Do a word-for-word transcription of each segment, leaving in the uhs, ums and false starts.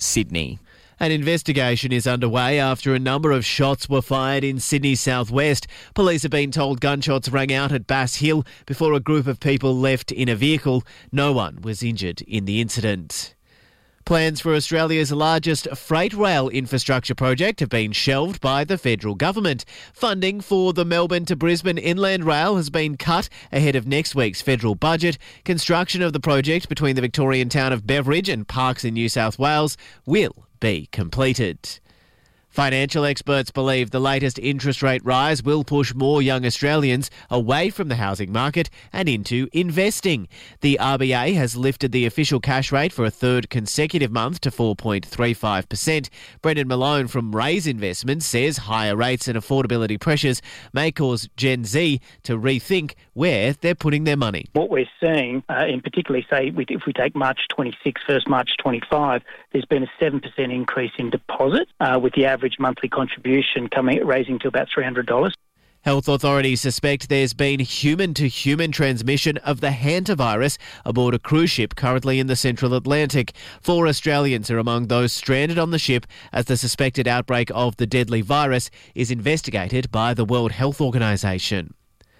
Sydney. An investigation is underway after a number of shots were fired in Sydney's southwest. Police have been told gunshots rang out at Bass Hill before a group of people left in a vehicle. No one was injured in the incident. Plans for Australia's largest freight rail infrastructure project have been shelved by the federal government. Funding for the Melbourne to Brisbane Inland Rail has been cut ahead of next week's federal budget. Construction of the project between the Victorian town of Beveridge and Parkes in New South Wales will be completed. Financial experts believe the latest interest rate rise will push more young Australians away from the housing market and into investing. The R B A has lifted the official cash rate for a third consecutive month to four point three five percent. Brendan Malone from Raise Investments says higher rates and affordability pressures may cause Gen Z to rethink where they're putting their money. What we're seeing, uh, in particularly, say, if we take March twenty-six versus March twenty-five, there's been a seven percent increase in deposit, uh, with the average monthly contribution coming raising to about three hundred dollars. Health authorities suspect there's been human-to-human transmission of the hantavirus aboard a cruise ship currently in the Central Atlantic. Four Australians are among those stranded on the ship as the suspected outbreak of the deadly virus is investigated by the World Health Organization.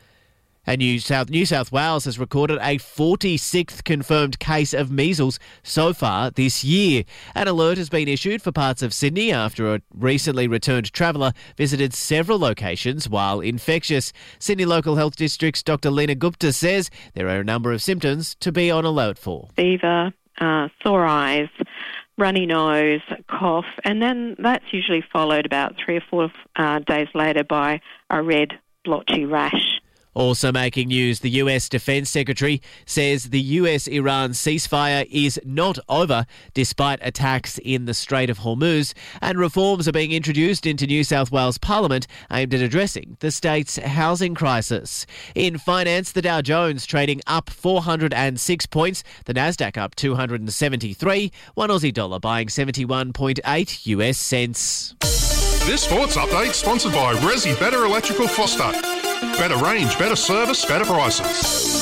And New South, New South Wales has recorded a forty-sixth confirmed case of measles so far this year. An alert has been issued for parts of Sydney after a recently returned traveller visited several locations while infectious. Sydney Local Health District's Doctor Lena Gupta says there are a number of symptoms to be on alert for. Fever, uh, sore eyes, runny nose, cough, and then that's usually followed about three or four uh, days later by a red blotchy rash. Also making news, the U S Defence Secretary says the U S-Iran ceasefire is not over despite attacks in the Strait of Hormuz, and reforms are being introduced into New South Wales Parliament aimed at addressing the state's housing crisis. In finance, the Dow Jones trading up four hundred six points, the Nasdaq up two hundred seventy-three, one Aussie dollar buying seventy-one point eight U S cents. This sports update sponsored by Resi Better Electrical Foster. Better range, better service, better prices.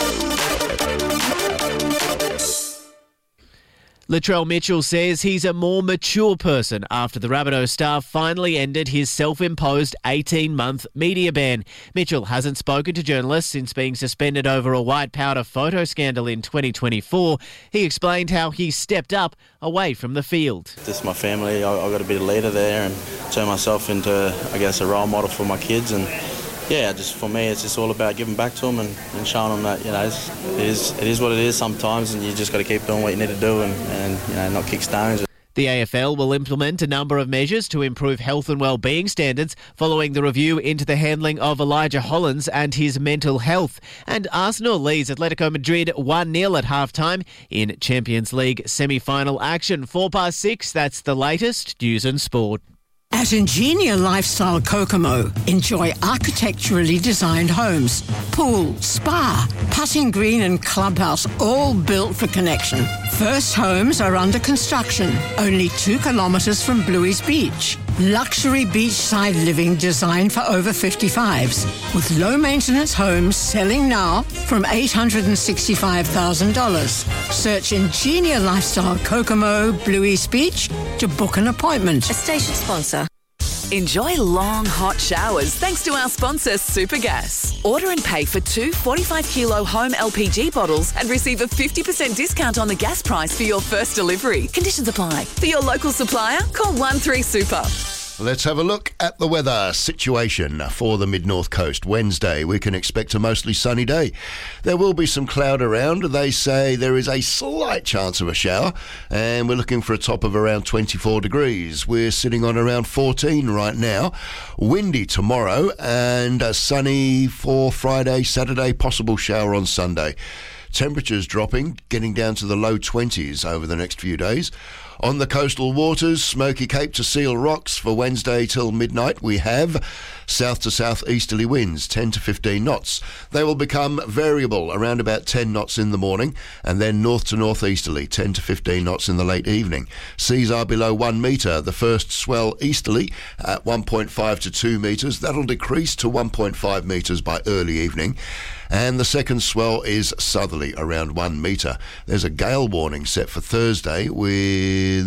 Latrell Mitchell says he's a more mature person after the Rabbitohs star finally ended his self-imposed eighteen-month media ban. Mitchell hasn't spoken to journalists since being suspended over a white powder photo scandal in twenty twenty-four. He explained how he stepped up away from the field. This is my family. I, I've got to be the leader there and turn myself into, I guess, a role model for my kids. And yeah, just for me, it's just all about giving back to them and, and showing them that, you know, it's, it is it is what it is sometimes, and you just got to keep doing what you need to do and, and you know, not kick stones. The A F L will implement a number of measures to improve health and well-being standards following the review into the handling of Elijah Hollins and his mental health. And Arsenal leads Atletico Madrid one nil at halftime in Champions League semi-final action. Four past six, that's the latest news and sport. At Ingenia Lifestyle Kokomo, enjoy architecturally designed homes, pool, spa, putting green and clubhouse, all built for connection. First homes are under construction, only two kilometres from Bluey's Beach. Luxury beachside living designed for over fifty-fives, with low-maintenance homes selling now from eight hundred sixty-five thousand dollars. Search Ingenia Lifestyle Kokomo, Bluey's Beach to book an appointment. A station sponsor. Enjoy long, hot showers thanks to our sponsor, Supergas. Order and pay for two forty-five kilo home L P G bottles and receive a fifty percent discount on the gas price for your first delivery. Conditions apply. For your local supplier, call one three super. Let's have a look at the weather situation for the mid-north coast. Wednesday, we can expect a mostly sunny day. There will be some cloud around. They say there is a slight chance of a shower, and we're looking for a top of around twenty-four degrees. We're sitting on around fourteen right now. Windy tomorrow and uh, sunny for Friday, Saturday, possible shower on Sunday. Temperatures dropping, getting down to the low twenties over the next few days. On the coastal waters, Smoky Cape to Seal Rocks for Wednesday till midnight, we have south to south easterly winds, ten to fifteen knots. They will become variable, around about ten knots in the morning, and then north to northeasterly, ten to fifteen knots in the late evening. Seas are below one metre. The first swell easterly at one point five to two metres. That'll decrease to one point five metres by early evening. And the second swell is southerly, around one metre. There's a gale warning set for Thursday with